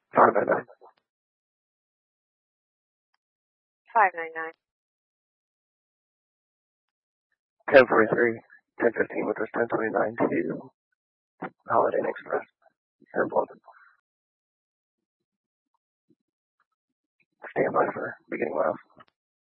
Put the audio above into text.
599. 599. 1043. 1015 with this 1029 to Holiday Inn Express here in Bolton. Stand by for beginning off.